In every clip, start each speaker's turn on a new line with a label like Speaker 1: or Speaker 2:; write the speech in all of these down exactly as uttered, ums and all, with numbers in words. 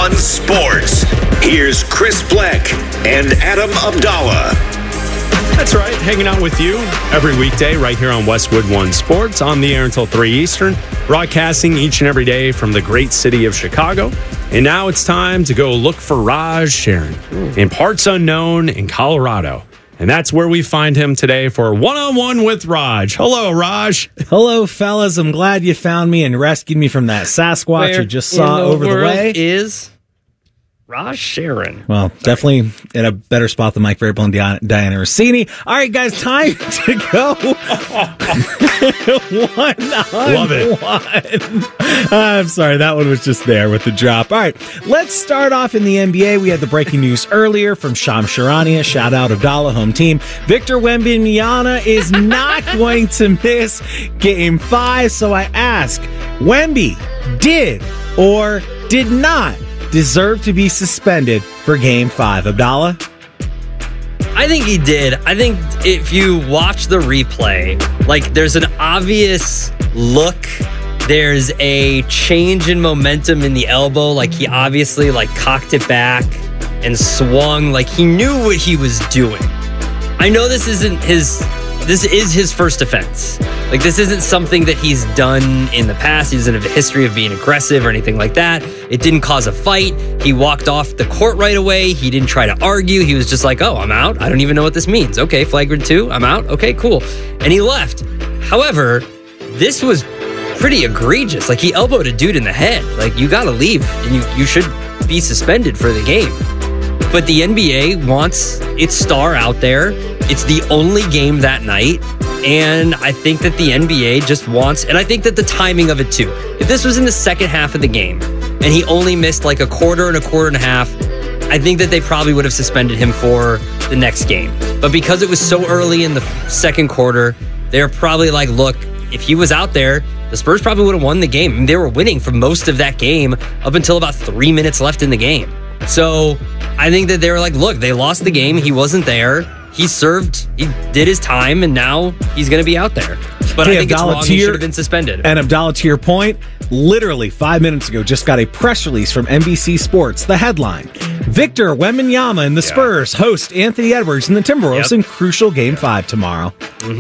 Speaker 1: One Sports. Here's Chris Bleck and Adam Abdallah.
Speaker 2: That's right, hanging out with you every weekday right here on Westwood One Sports, on the air until three Eastern, broadcasting each and every day from the great city of Chicago. And now it's time to go look for Raj Sharon in parts unknown in Colorado. And that's where we find him today for one-on-one with Raj. Hello, Raj.
Speaker 3: Hello, fellas. I'm glad you found me and rescued me from that Sasquatch you just saw
Speaker 4: the
Speaker 3: over the way.
Speaker 4: Is Raj Sharon.
Speaker 3: Well, definitely in a better spot than Mike Vrabel and Diana, Diana Rossini. All right, guys, time to go. one on
Speaker 2: Love it.
Speaker 3: one. I'm sorry, that one was just there with the drop. All right, let's start off in the N B A. We had the breaking news earlier from Shams Charania. Shout out Abdallah, home team. Victor Wembanyama is not going to miss Game five. So I ask, Wemby did or did not deserve to be suspended for Game five? Abdallah?
Speaker 4: I think he did. I think if you watch the replay, like there's an obvious look. There's a change in momentum in the elbow. Like he obviously like cocked it back and swung. Like he knew what he was doing. I know this isn't his, this is his first offense. Like, this isn't something that he's done in the past. He doesn't have a history of being aggressive or anything like that. It didn't cause a fight. He walked off the court right away. He didn't try to argue. He was just like, oh, I'm out. I don't even know what this means. Okay, flagrant two. I'm out. Okay, cool. And he left. However, this was pretty egregious. Like, he elbowed a dude in the head. Like, you got to leave, and you, you should be suspended for the game. But the N B A wants its star out there. It's the only game that night. And I think that the N B A just wants, and I think that the timing of it too. If this was in the second half of the game and he only missed like a quarter and a quarter and a half, I think that they probably would have suspended him for the next game. But because it was so early in the second quarter, they're probably like, look, if he was out there, the Spurs probably would have won the game. I mean, they were winning for most of that game up until about three minutes left in the game. So I think that they were like, look, they lost the game. He wasn't there. He served, he did his time, and now he's going to be out there. But
Speaker 3: hey,
Speaker 4: I think
Speaker 3: Abdallah,
Speaker 4: it's wrong. He
Speaker 3: your,
Speaker 4: should have been suspended.
Speaker 3: And Abdallah, to your point, literally five minutes ago, just got a press release from N B C Sports. The headline, Victor Wembanyama and the yeah. Spurs host Anthony Edwards and the Timberwolves yep. in crucial Game five tomorrow. Mm-hmm.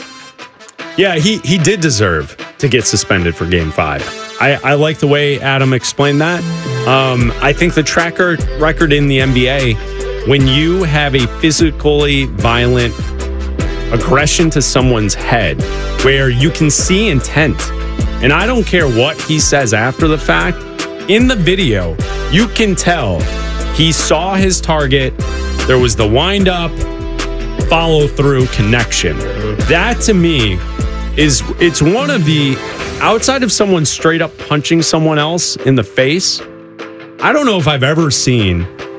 Speaker 3: Bleck?
Speaker 2: Yeah, he, he did deserve to get suspended for Game five. I, I like the way Adam explained that. Um, I think the tracker record in the N B A, when you have a physically violent aggression to someone's head where you can see intent, and I don't care what he says after the fact, in the video, you can tell he saw his target. There was the wind up, follow through connection. That to me is, it's one of the, outside of someone straight up punching someone else in the face, I don't know if I've ever seen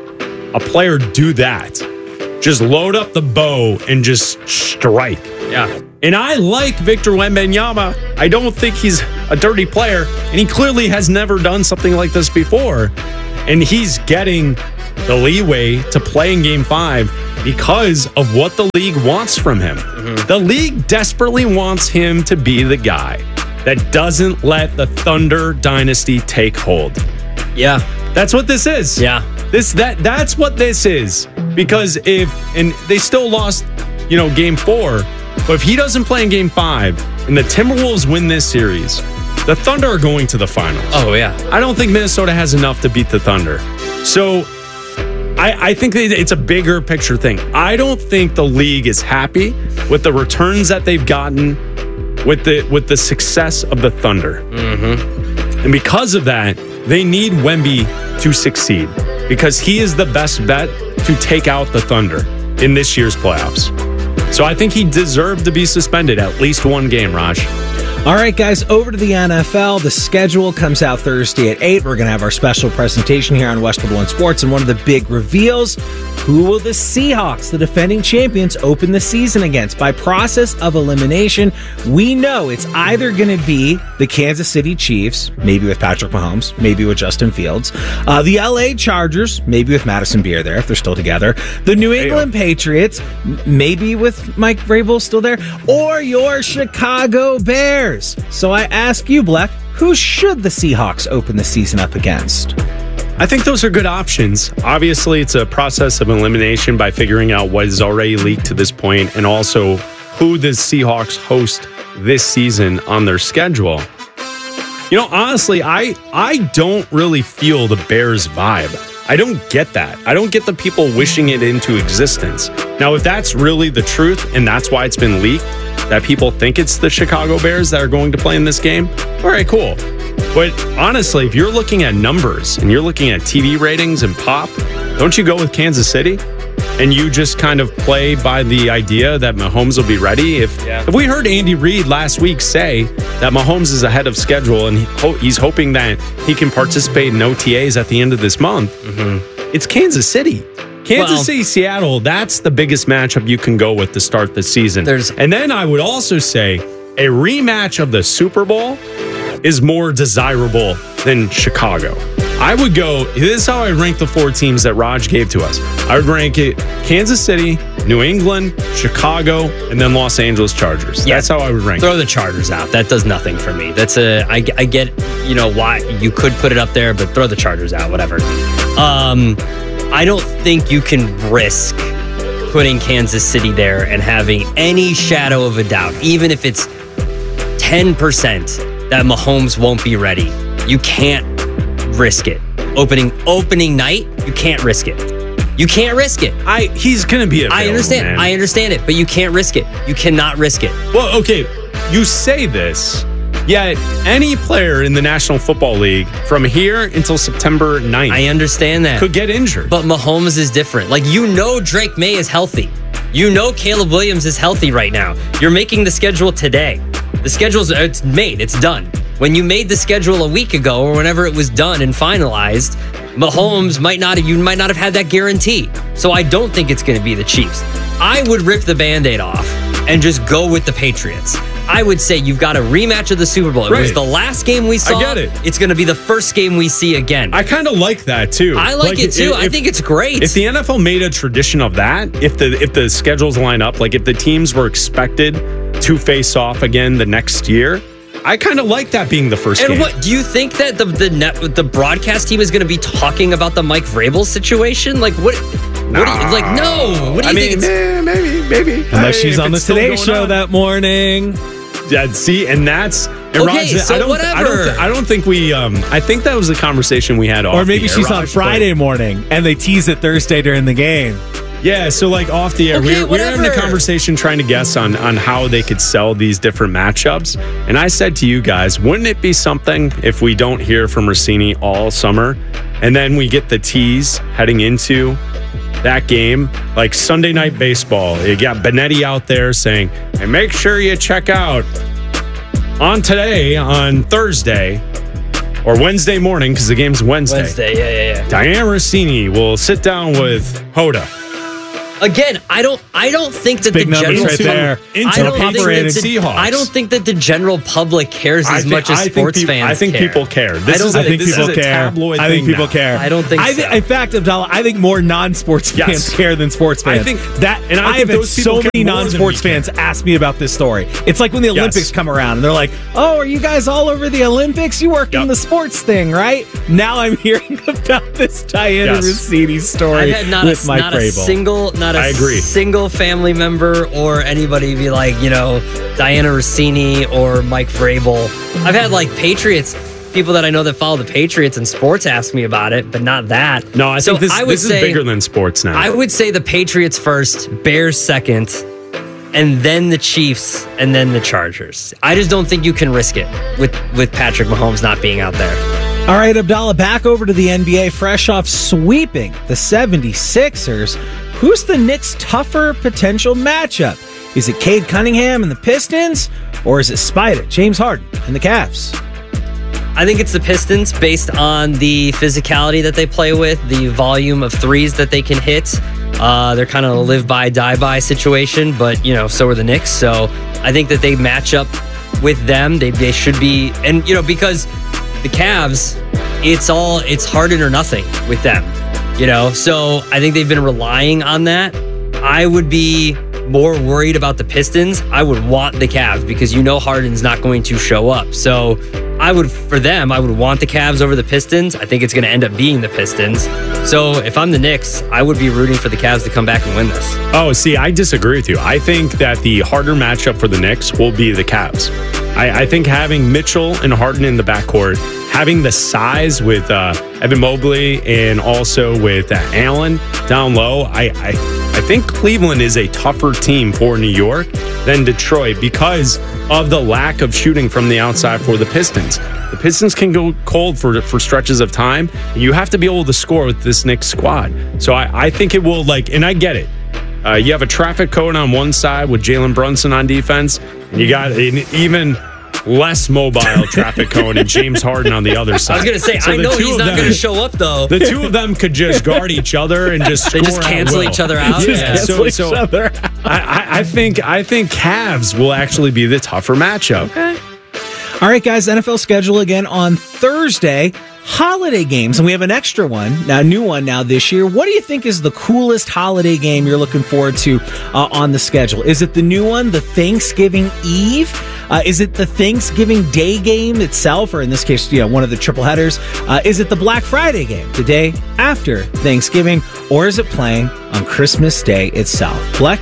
Speaker 2: a player do that. Just load up the bow and just strike.
Speaker 4: Yeah.
Speaker 2: And I like Victor Wembanyama. I don't think he's a dirty player, and he clearly has never done something like this before. And he's getting the leeway to play in Game five because of what the league wants from him. Mm-hmm. The league desperately wants him to be the guy that doesn't let the Thunder dynasty take hold.
Speaker 4: Yeah.
Speaker 2: That's what this is.
Speaker 4: Yeah.
Speaker 2: This that that's what this is. Because if and they still lost, you know, game four, but if he doesn't play in game five and the Timberwolves win this series, the Thunder are going to the finals.
Speaker 4: Oh yeah.
Speaker 2: I don't think Minnesota has enough to beat the Thunder. So I, I think it's a bigger picture thing. I don't think the league is happy with the returns that they've gotten with the with the success of the Thunder.
Speaker 4: Mm-hmm.
Speaker 2: And because of that, they need Wemby to succeed because he is the best bet to take out the Thunder in this year's playoffs. So I think he deserved to be suspended at least one game, Raj.
Speaker 3: All right, guys, over to the N F L. The schedule comes out Thursday at eight. We're going to have our special presentation here on Westwood One Sports, and one of the big reveals, who will the Seahawks, the defending champions, open the season against? By process of elimination, we know it's either going to be the Kansas City Chiefs, maybe with Patrick Mahomes, maybe with Justin Fields, uh, the L A Chargers, maybe with Madison Beer there, if they're still together, the New England Ayo. Patriots, maybe with Mike Vrabel still there, or your Chicago Bears. So I ask you, Bleck, who should the Seahawks open the season up against?
Speaker 2: I think those are good options. Obviously, it's a process of elimination by figuring out what is already leaked to this point and also who the Seahawks host this season on their schedule. You know, honestly, I I don't really feel the Bears vibe. I don't get that. I don't get the people wishing it into existence. Now, if that's really the truth and that's why it's been leaked, that people think it's the Chicago Bears that are going to play in this game, all right, cool. But honestly, if you're looking at numbers and you're looking at T V ratings and pop, don't you go with Kansas City? And you just kind of play by the idea that Mahomes will be ready. If, yeah. if we heard Andy Reid last week say that Mahomes is ahead of schedule and he ho- he's hoping that he can participate in O T As at the end of this month, mm-hmm. it's Kansas City. Kansas well, City, Seattle, that's the biggest matchup you can go with to start the season. There's, and then I would also say a rematch of the Super Bowl is more desirable than Chicago. I would go, this is how I rank the four teams that Raj gave to us. I would rank it Kansas City, New England, Chicago, and then Los Angeles Chargers.
Speaker 4: Yeah.
Speaker 2: That's how I would rank
Speaker 4: Throw
Speaker 2: it.
Speaker 4: the Chargers out. That does nothing for me. That's a, I, I get, you know, why you could put it up there, but throw the Chargers out, whatever. Um, I don't think you can risk putting Kansas City there and having any shadow of a doubt, even if it's ten percent that Mahomes won't be ready. You can't risk it. Opening opening night, you can't risk it. You can't risk it.
Speaker 2: I he's gonna be available,
Speaker 4: I understand.
Speaker 2: man.
Speaker 4: I understand it, but you can't risk it. You cannot risk it.
Speaker 2: Well, okay, you say this, yet any player in the National Football League from here until September ninth
Speaker 4: I understand that.
Speaker 2: could get injured.
Speaker 4: But Mahomes is different. Like, you know Drake May is healthy. You know Caleb Williams is healthy right now. You're making the schedule today. The schedule's it's made. It's done. When you made the schedule a week ago or whenever it was done and finalized, Mahomes might not have, you might not have had that guarantee. So I don't think it's going to be the Chiefs. I would rip the Band-Aid off and just go with the Patriots. I would say you've got a rematch of the Super Bowl. It
Speaker 2: right.
Speaker 4: was the last game we saw.
Speaker 2: I get it.
Speaker 4: It's going to be the first game we see again.
Speaker 2: I kind of like that too.
Speaker 4: I like, like it too. If, I think it's great.
Speaker 2: If the N F L made a tradition of that, if the if the schedules line up, like if the teams were expected to face off again the next year, I kind of like that being the first
Speaker 4: and
Speaker 2: game.
Speaker 4: what do you think that the the net the broadcast team is going to be talking about the Mike Vrabel situation? Like what?
Speaker 2: Nah.
Speaker 4: What do you, like no. What do you
Speaker 2: I
Speaker 4: think?
Speaker 2: mean,
Speaker 4: It's,
Speaker 2: eh, maybe, maybe.
Speaker 3: Unless
Speaker 2: Hey,
Speaker 3: she's
Speaker 2: if
Speaker 3: on the
Speaker 2: it's still
Speaker 3: Today
Speaker 2: going
Speaker 3: Show
Speaker 2: on.
Speaker 3: that morning.
Speaker 2: Yeah, see, and that's and
Speaker 4: Okay,
Speaker 2: Raj,
Speaker 4: so
Speaker 2: I don't, I don't,
Speaker 4: whatever.
Speaker 2: I don't think we. Um, I think that was a conversation we had off.
Speaker 3: Or maybe
Speaker 2: the air,
Speaker 3: she's on
Speaker 2: Raj,
Speaker 3: Friday
Speaker 2: but-
Speaker 3: morning and they tease it Thursday during the game.
Speaker 2: Yeah, so like off the air,
Speaker 4: Okay,
Speaker 2: we, were, we were having a
Speaker 4: whatever.
Speaker 2: conversation trying to guess on on how they could sell these different matchups. And I said to you guys, wouldn't it be something if we don't hear from Rossini all summer, and then we get the tease heading into that game, like Sunday Night Baseball? You got Benetti out there saying, "Hey, make sure you check out on today on Thursday." Or Wednesday morning, because the game's Wednesday.
Speaker 4: Wednesday, yeah, yeah, yeah.
Speaker 2: Diane Rossini will sit down with Hoda.
Speaker 4: Again, I don't. I don't think that
Speaker 3: Big
Speaker 4: the
Speaker 3: numbers
Speaker 4: general
Speaker 3: right there.
Speaker 2: Into
Speaker 4: I don't think
Speaker 2: operated
Speaker 4: that the,
Speaker 2: Seahawks.
Speaker 4: I don't think that the general public cares
Speaker 2: I
Speaker 4: as
Speaker 2: think-
Speaker 4: much as
Speaker 2: I think
Speaker 4: sports
Speaker 2: peop-
Speaker 4: fans.
Speaker 2: I think
Speaker 4: care.
Speaker 2: people care. This
Speaker 4: I don't
Speaker 2: is a-
Speaker 3: I think
Speaker 2: this
Speaker 3: people
Speaker 2: is a
Speaker 3: care.
Speaker 2: tabloid
Speaker 3: I think
Speaker 2: thing
Speaker 3: people
Speaker 2: now.
Speaker 3: care.
Speaker 4: I don't think
Speaker 3: I
Speaker 4: so.
Speaker 3: In fact, Abdallah, I think more non-sports
Speaker 2: Yes.
Speaker 3: fans care than sports
Speaker 2: I
Speaker 3: fans.
Speaker 2: think-
Speaker 3: that,
Speaker 2: and I
Speaker 3: I
Speaker 2: think
Speaker 3: have had
Speaker 2: those people
Speaker 3: so
Speaker 2: care
Speaker 3: many
Speaker 2: more than
Speaker 3: non-sports
Speaker 2: we care.
Speaker 3: fans ask me about this story. It's like when the
Speaker 2: Yes.
Speaker 3: Olympics come around and they're like, "Oh, are you guys all over the Olympics? You work in
Speaker 2: Yep.
Speaker 3: the sports thing, right?" Now I'm hearing about this Diana
Speaker 2: Yes.
Speaker 3: Rossini story
Speaker 4: I've had not
Speaker 3: with
Speaker 4: a,
Speaker 3: Mike
Speaker 4: not a
Speaker 3: Vrabel.
Speaker 4: single, not a
Speaker 2: I agree.
Speaker 4: single family member or anybody be like, you know, Diana Rossini or Mike Vrabel. I've had like Patriots, people that I know that follow the Patriots and sports ask me about it, but not that.
Speaker 2: No, I
Speaker 4: So
Speaker 2: think this,
Speaker 4: I would
Speaker 2: this is
Speaker 4: say-
Speaker 2: bigger than sports now.
Speaker 4: I would say the Patriots first, Bears second, and then the Chiefs, and then the Chargers. I just don't think you can risk it with, with Patrick Mahomes not being out there.
Speaker 3: All right, Abdallah, back over to the N B A, fresh off sweeping the seventy-sixers. Who's the Knicks' tougher potential matchup? Is it Cade Cunningham and the Pistons, or is it Spida, James Harden, and the Cavs?
Speaker 4: I think it's the Pistons based on the physicality that they play with, the volume of threes that they can hit. Uh, they're kind of a live by, die by situation, but, you know, so are the Knicks. So I think that they match up with them. They, they should be, and, you know, because the Cavs, it's all, it's Harden or nothing with them, you know? So I think they've been relying on that. I would be more worried about the Pistons. I would want the Cavs because you know Harden's not going to show up. So I would, for them, I would want the Cavs over the Pistons. I think it's going to end up being the Pistons. So if I'm the Knicks, I would be rooting for the Cavs to come back and win this.
Speaker 2: Oh, see, I disagree with you. I think that the harder matchup for the Knicks will be the Cavs. I, I think having Mitchell and Harden in the backcourt, having the size with uh, Evan Mobley and also with uh, Allen down low, I, I I think Cleveland is a tougher team for New York than Detroit because of the lack of shooting from the outside for the Pistons. The Pistons can go cold for for stretches of time. And you have to be able to score with this Knicks squad. So I, I think it will, like, and I get it. Uh, you have a traffic cone on one side with Jalen Brunson on defense, and you got an even less mobile traffic cone and James Harden on the other side.
Speaker 4: I was going to say, so I know he's not going to show up, though.
Speaker 2: The two of them could just guard each other and just
Speaker 4: They
Speaker 2: score
Speaker 4: just cancel each other out?
Speaker 3: Just
Speaker 4: Yeah.
Speaker 3: cancel
Speaker 2: So,
Speaker 3: each
Speaker 2: so
Speaker 3: other.
Speaker 2: I, I, I think I think Cavs will actually be the tougher matchup.
Speaker 3: Okay. All right, guys, N F L schedule again on Thursday. Holiday games, and we have an extra one, now, a new one now this year. What do you think is the coolest holiday game you're looking forward to uh, on the schedule? Is it the new one, the Thanksgiving Eve? Uh, is it the Thanksgiving Day game itself, or in this case, you know, one of the triple headers? Uh, is it the Black Friday game, the day after Thanksgiving, or is it playing on Christmas Day itself? Bleck?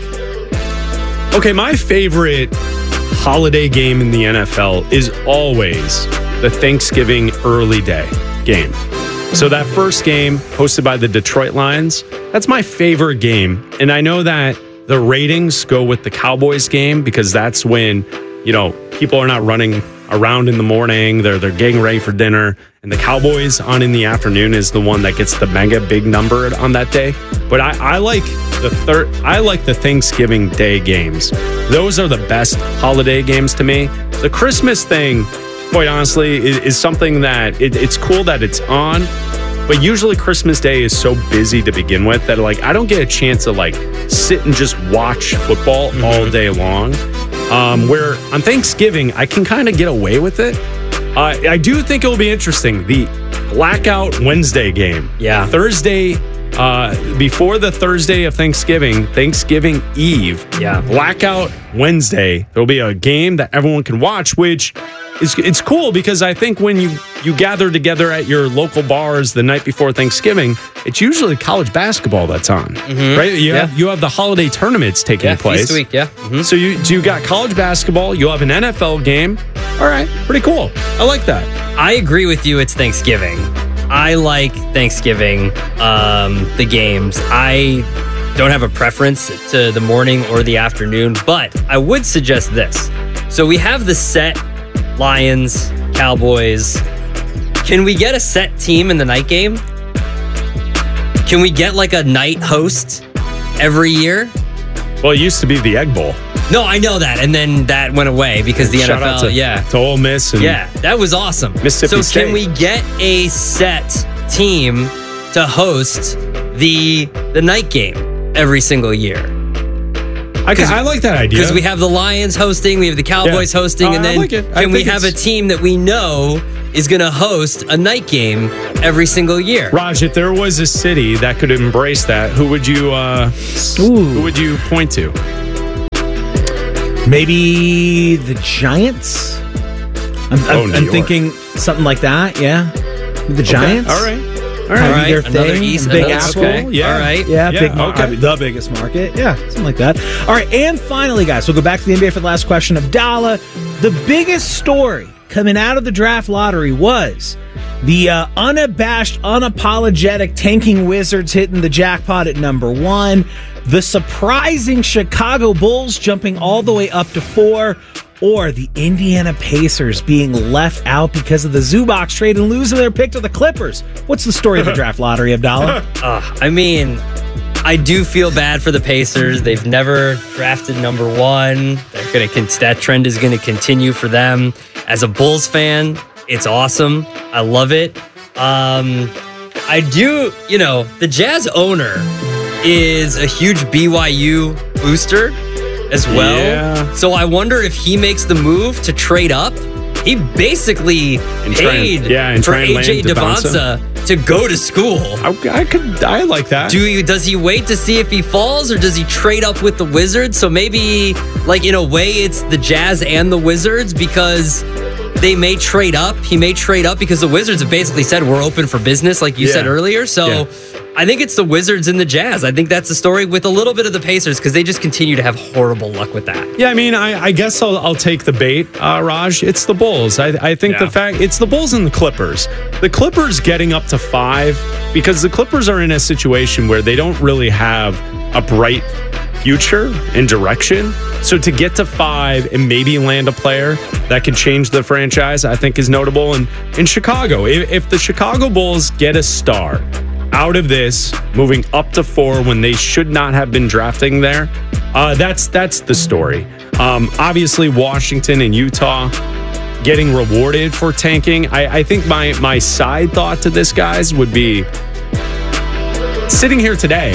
Speaker 2: Okay, my favorite holiday game in the N F L is always the Thanksgiving early day game. So that first game hosted by the Detroit Lions, that's my favorite game. And I know that the ratings go with the Cowboys game because that's when, you know, people are not running around in the morning. They're they're getting ready for dinner. And the Cowboys on in the afternoon is the one that gets the mega big number on that day. But I, I like the third I like the Thanksgiving Day games. Those are the best holiday games to me. The Christmas thing, quite honestly, is, is something that it, it's cool that it's on, but usually Christmas Day is so busy to begin with that, like, I don't get a chance to, like, sit and just watch football mm-hmm. all day long. Um, where on Thanksgiving, I can kind of get away with it. Uh, I do think it will be interesting. The Blackout Wednesday game.
Speaker 4: Yeah.
Speaker 2: Thursday, uh, before the Thursday of Thanksgiving, Thanksgiving Eve.
Speaker 4: Yeah.
Speaker 2: Blackout Wednesday. There'll be a game that everyone can watch, which is it's cool because I think when you, you gather together at your local bars the night before Thanksgiving, it's usually college basketball that's on,
Speaker 4: mm-hmm.
Speaker 2: right? You,
Speaker 4: yeah.
Speaker 2: have, you have the holiday tournaments taking
Speaker 4: yeah,
Speaker 2: place.
Speaker 4: Feast week, yeah. Mm-hmm.
Speaker 2: So you you got college basketball, you'll have an N F L game. All right, pretty cool. I like that.
Speaker 4: I agree with you. It's Thanksgiving. I like Thanksgiving, um, the games. I don't have a preference to the morning or the afternoon, but I would suggest this. So we have the set Lions, Cowboys. Can we get a set team in the night game? Can we get like a night host every year?
Speaker 2: Well, it used to be the Egg Bowl.
Speaker 4: No, I know that. And then that went away because the
Speaker 2: Shout
Speaker 4: N F L,
Speaker 2: out to,
Speaker 4: yeah.
Speaker 2: to Ole Miss. And
Speaker 4: Yeah, that was awesome.
Speaker 2: Mississippi
Speaker 4: so
Speaker 2: State.
Speaker 4: can we get a set team to host the the night game every single year?
Speaker 2: I, I like that idea.
Speaker 4: Because we have the Lions hosting, we have the Cowboys
Speaker 2: Yeah.
Speaker 4: hosting,
Speaker 2: Uh,
Speaker 4: and
Speaker 2: I
Speaker 4: then
Speaker 2: like it. I
Speaker 4: can we
Speaker 2: think
Speaker 4: have a
Speaker 2: it's-
Speaker 4: team that we know is going to host a night game every single year?
Speaker 2: Raj, if there was a city that could embrace that, who would you uh,
Speaker 3: Ooh.
Speaker 2: who would you point to?
Speaker 3: Maybe the Giants? I'm, I'm,
Speaker 2: Oh, New
Speaker 3: I'm
Speaker 2: York.
Speaker 3: thinking something like that, yeah. The Giants?
Speaker 2: Okay. All right. All
Speaker 3: All
Speaker 2: right.
Speaker 3: right, their
Speaker 4: another
Speaker 3: thing,
Speaker 4: East,
Speaker 3: Big
Speaker 4: another-
Speaker 3: Apple.
Speaker 4: okay.
Speaker 2: Yeah.
Speaker 4: All right.
Speaker 3: Yeah,
Speaker 2: Yeah,
Speaker 3: big market.
Speaker 2: okay.
Speaker 3: The biggest market. Yeah, something like that. All right, and finally, guys, we'll go back to the N B A for the last question. Abdallah, the biggest story coming out of the draft lottery was the uh, unabashed, unapologetic tanking Wizards hitting the jackpot at number one, the surprising Chicago Bulls jumping all the way up to four, or the Indiana Pacers being left out because of the Zubac trade and losing their pick to the Clippers. What's the story of the draft lottery, Abdallah?
Speaker 4: Uh, I mean, I do feel bad for the Pacers. They've never drafted number one. They're gonna con- that trend is going to continue for them. As a Bulls fan, it's awesome. I love it. Um, I do, you know, the Jazz owner is a huge B Y U booster as well.
Speaker 2: Yeah.
Speaker 4: So I wonder if he makes the move to trade up. He basically
Speaker 2: And try and-
Speaker 4: paid
Speaker 2: yeah, and
Speaker 4: for
Speaker 2: try and
Speaker 4: A J
Speaker 2: land Devonta.
Speaker 4: Devonta to go to school.
Speaker 2: I, I could. I like that.
Speaker 4: Do you, does he wait to see if he falls, or does he trade up with the Wizards? So maybe, like, in a way, it's the Jazz and the Wizards because they may trade up. He may trade up because the Wizards have basically said we're open for business, like you
Speaker 2: Yeah.
Speaker 4: said earlier. So
Speaker 2: Yeah.
Speaker 4: I think it's the Wizards and the Jazz. I think that's the story with a little bit of the Pacers because they just continue to have horrible luck with that.
Speaker 2: Yeah, I mean, I, I guess I'll, I'll take the bait, uh, Raj. It's the Bulls. I, I think
Speaker 4: Yeah.
Speaker 2: the fact it's the Bulls and the Clippers. The Clippers getting up to five because the Clippers are in a situation where they don't really have a bright future and direction. So to get to five and maybe land a player that could change the franchise, I think is notable. And in Chicago, if, if the Chicago Bulls get a star out of this, moving up to four when they should not have been drafting there, uh, that's that's the story. Um, obviously, Washington and Utah getting rewarded for tanking. I, I think my my side thought to this, guys, would be sitting here today.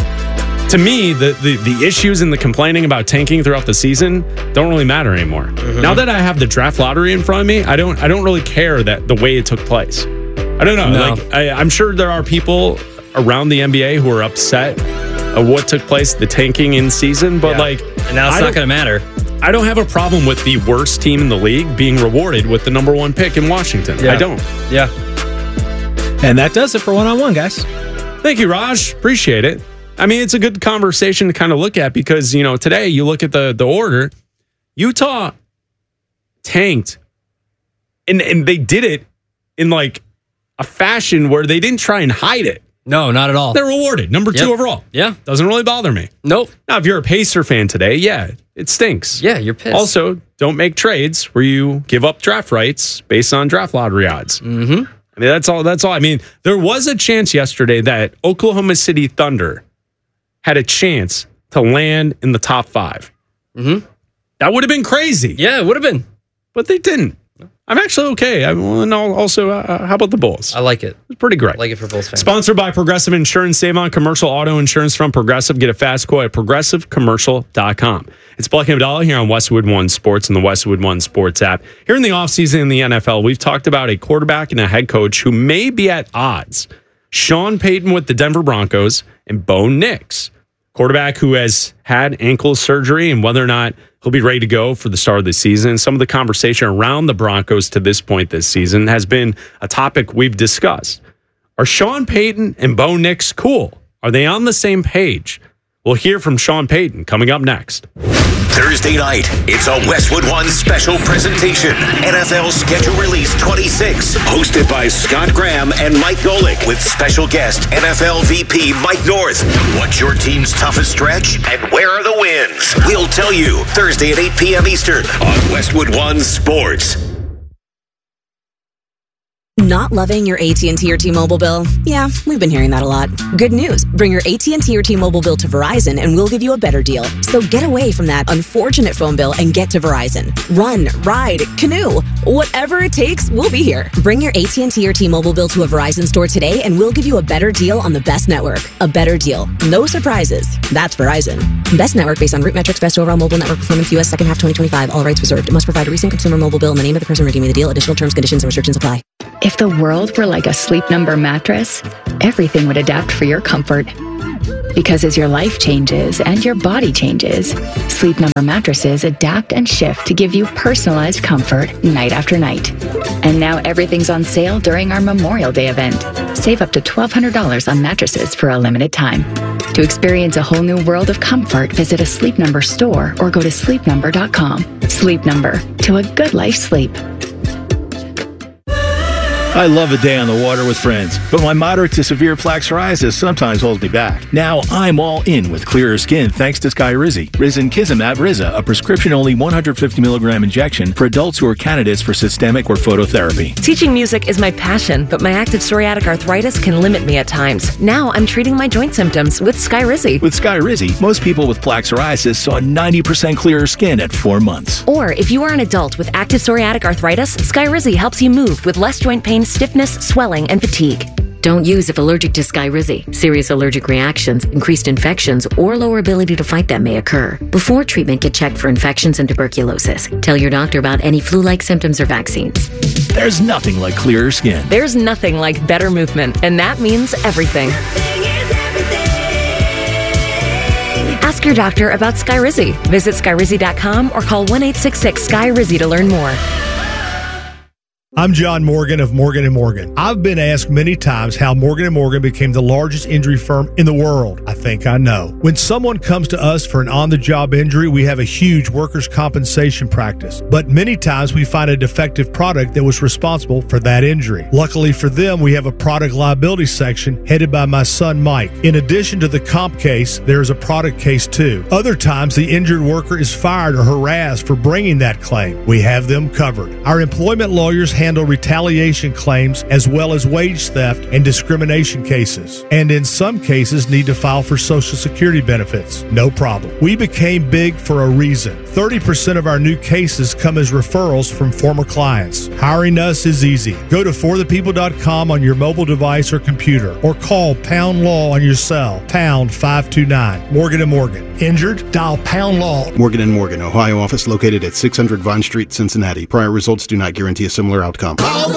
Speaker 2: To me, the, the the issues and the complaining about tanking throughout the season don't really matter anymore. Mm-hmm. Now that I have the draft lottery in front of me, I don't I don't really care that the way it took place. I don't know.
Speaker 4: No.
Speaker 2: Like I, I'm sure there are people around the N B A who are upset at what took place, the tanking in season, but
Speaker 4: Yeah.
Speaker 2: like,
Speaker 4: And now it's
Speaker 2: I
Speaker 4: not
Speaker 2: don't-
Speaker 4: going to matter.
Speaker 2: I don't have a problem with the worst team in the league being rewarded with the number one pick in Washington.
Speaker 4: Yeah.
Speaker 2: I don't.
Speaker 4: Yeah.
Speaker 3: And that does it for one-on-one, guys.
Speaker 2: Thank you, Raj. Appreciate it. I mean, it's a good conversation to kind of look at because, you know, today you look at the the order, Utah tanked, and, and they did it in like a fashion where they didn't try and hide it.
Speaker 4: No, not at all.
Speaker 2: They're rewarded. Number two
Speaker 4: Yep.
Speaker 2: overall.
Speaker 4: Yeah.
Speaker 2: Doesn't really bother me.
Speaker 4: Nope.
Speaker 2: Now, if you're a Pacer fan today, yeah, it stinks.
Speaker 4: Yeah, you're pissed.
Speaker 2: Also, don't make trades where you give up draft rights based on draft lottery odds.
Speaker 4: Mm-hmm.
Speaker 2: I mean, that's all. That's all. I mean, there was a chance yesterday that Oklahoma City Thunder had a chance to land in the top five.
Speaker 4: Mm-hmm.
Speaker 2: That would have been crazy.
Speaker 4: Yeah, it would have been.
Speaker 2: But they didn't. I'm actually okay. I, well, and also, uh, how about the Bulls?
Speaker 4: I like it.
Speaker 2: It's pretty great.
Speaker 4: I like it for Bulls fans.
Speaker 2: Sponsored by Progressive Insurance. Save on commercial auto insurance from Progressive. Get a fast quote at progressive commercial dot com. It's Black and Abdallah here on Westwood One Sports and the Westwood One Sports app. Here in the offseason in the N F L, we've talked about a quarterback and a head coach who may be at odds. Sean Payton with the Denver Broncos and Bo Nix, quarterback who has had ankle surgery and whether or not he'll be ready to go for the start of the season. Some of the conversation around the Broncos to this point this season has been a topic we've discussed. Are Sean Payton and Bo Nix cool? Are they on the same page? We'll hear from Sean Payton coming up next.
Speaker 1: Thursday night, it's a Westwood One special presentation. N F L Schedule Release twenty-six, hosted by Scott Graham and Mike Golick, with special guest N F L V P Mike North. What's your team's toughest stretch, and where are the wins? We'll tell you Thursday at eight p.m. Eastern on Westwood One Sports.
Speaker 5: Not loving your A T and T or T-Mobile bill? Yeah, we've been hearing that a lot. Good news. Bring your A T and T or T-Mobile bill to Verizon and we'll give you a better deal. So get away from that unfortunate phone bill and get to Verizon. Run, ride, canoe. Whatever it takes, we'll be here. Bring your A T and T or T-Mobile bill to a Verizon store today and we'll give you a better deal on the best network. A better deal. No surprises. That's Verizon. Best network based on root metrics, best overall mobile network performance, U S second half twenty twenty-five. All rights reserved. It must provide a recent consumer mobile bill and the name of the person redeeming the deal. Additional terms, conditions, and restrictions apply.
Speaker 6: If the world were like a Sleep Number mattress, everything would adapt for your comfort. Because as your life changes and your body changes, Sleep Number mattresses adapt and shift to give you personalized comfort night after night. And now everything's on sale during our Memorial Day event. Save up to twelve hundred dollars on mattresses for a limited time. To experience a whole new world of comfort, visit a Sleep Number store or go to sleep number dot com. Sleep Number, to a good life sleep.
Speaker 7: I love a day on the water with friends, but my moderate to severe plaque psoriasis sometimes holds me back. Now I'm all in with clearer skin thanks to Skyrizi. Risankizumab Riza, a prescription-only one hundred fifty milligram injection for adults who are candidates for systemic or phototherapy.
Speaker 8: Teaching music is my passion, but my active psoriatic arthritis can limit me at times. Now I'm treating my joint symptoms with Skyrizi.
Speaker 7: With Skyrizi, most people with plaque psoriasis saw ninety percent clearer skin at four months.
Speaker 8: Or if you are an adult with active psoriatic arthritis, Skyrizi helps you move with less joint pain, stiffness, swelling, and fatigue.
Speaker 9: Don't use if allergic to Skyrizi. Serious allergic reactions, increased infections, or lower ability to fight them may occur. Before treatment, get checked for infections and tuberculosis. Tell your doctor about any flu-like symptoms or vaccines.
Speaker 7: There's nothing like clearer skin.
Speaker 8: There's nothing like better movement, and that means everything. Ask your doctor about Skyrizi. Visit Skyrizi dot com or call one eight six six Skyrizi to learn more.
Speaker 10: I'm John Morgan of Morgan and Morgan. I've been asked many times how Morgan and Morgan became the largest injury firm in the world. I think I know. When someone comes to us for an on-the-job injury, we have a huge workers' compensation practice. But many times we find a defective product that was responsible for that injury. Luckily for them, we have a product liability section headed by my son Mike. In addition to the comp case, there is a product case too. Other times, the injured worker is fired or harassed for bringing that claim. We have them covered. Our employment lawyers handle handle retaliation claims as well as wage theft and discrimination cases, and in some cases need to file for Social Security benefits. No problem. We became big for a reason. thirty percent of our new cases come as referrals from former clients. Hiring us is easy. Go to for the people dot com on your mobile device or computer, or call Pound Law on your cell, pound five two nine. Morgan and Morgan. Injured? Dial Pound Law.
Speaker 11: Morgan and Morgan, Ohio office located at six hundred Vine Street, Cincinnati. Prior results do not guarantee a similar outcome.